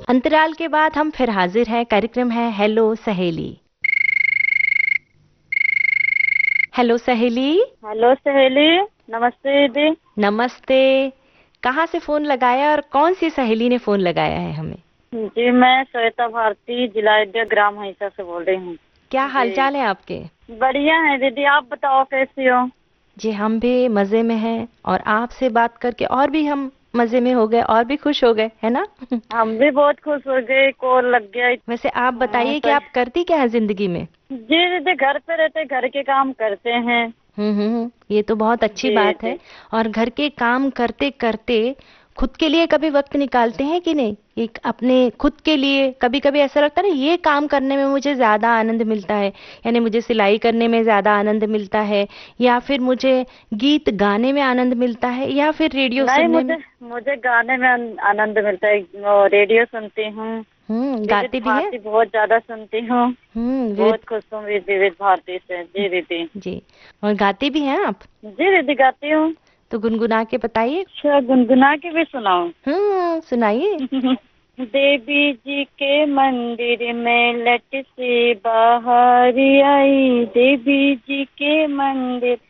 अंतराल के बाद हम फिर हाजिर हैं। कार्यक्रम है हेलो सहेली। हेलो सहेली। हेलो सहेली। नमस्ते दीदी। नमस्ते। कहाँ से फोन लगाया और कौन सी सहेली ने फोन लगाया है हमें? जी मैं श्वेता भारती, जिला अयोध्या, ग्राम हिंसा से बोल रही हूँ। क्या जी हालचाल है आपके? बढ़िया है दीदी, आप बताओ कैसी हो? जी हम भी मजे में हैं और आपसे बात करके और भी हम मजे में हो गए और भी खुश हो गए, है ना? हम भी बहुत खुश हो गए, कॉल लग गया। वैसे आप बताइए कि सही। आप करती क्या है जिंदगी में? जी दीदी, घर पे रहते, घर के काम करते हैं। ये तो बहुत अच्छी जी बात है। जी। और घर के काम करते करते खुद के लिए कभी वक्त निकालते हैं कि नहीं? एक अपने खुद के लिए कभी कभी ऐसा लगता है ना, ये काम करने में मुझे ज्यादा आनंद मिलता है, यानी मुझे सिलाई करने में ज्यादा आनंद मिलता है, या फिर मुझे गीत गाने में आनंद मिलता है, या फिर रेडियो नहीं, सुनने मुझे में। मुझे गाने में आनंद मिलता है। रेडियो सुनती हूँ। विविध गाते भी हैं? भारती बहुत ज्यादा सुनती हूँ। विविध। बहुत खुश हूँ विविध भारती से। जी दीदी। जी। और गाते भी हैं आप? जी दीदी, गाती हूँ। तो गुनगुना के बताइए। अच्छा, गुनगुना के भी सुनाऊं? सुनाइए। देवी जी के मंदिर में लट से बाहर आई, देवी जी के मंदिर